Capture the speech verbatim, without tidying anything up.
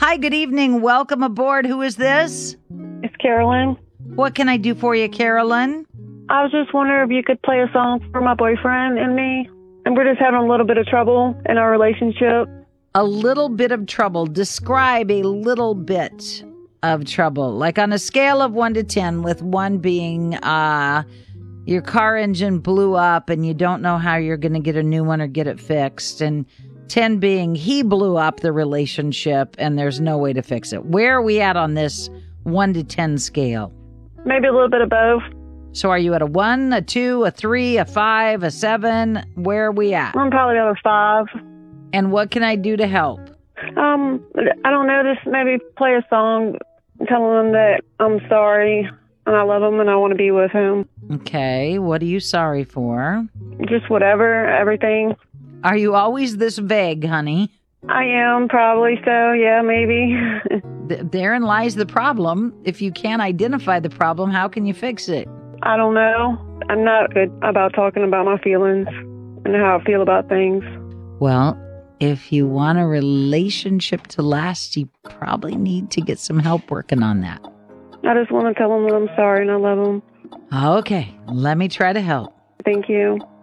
Hi, good evening. Welcome aboard. Who is this? It's Carolyn. What can I do for you, Carolyn? I was just wondering if you could play a song for my boyfriend and me. And we're just having a little bit of trouble in our relationship. A little bit of trouble. Describe a little bit of trouble. Like on a scale of one to ten, with one being uh, your car engine blew up and you don't know how you're going to get a new one or get it fixed. And ten being he blew up the relationship and there's no way to fix it. Where are we at on this one to ten scale? Maybe a little bit of both. So are you at a one, a two, a three, a five, a seven? Where are we at? I'm probably at a five. And what can I do to help? Um, I don't know. Just maybe play a song telling him that I'm sorry and I love him and I want to be with him. Okay. What are you sorry for? Just whatever, everything. Are you always this vague, honey? I am, probably so. Yeah, maybe. Th- therein lies the problem. If you can't identify the problem, how can you fix it? I don't know. I'm not good about talking about my feelings and how I feel about things. Well, if you want a relationship to last, you probably need to get some help working on that. I just want to tell him that I'm sorry and I love him. Okay, let me try to help. Thank you.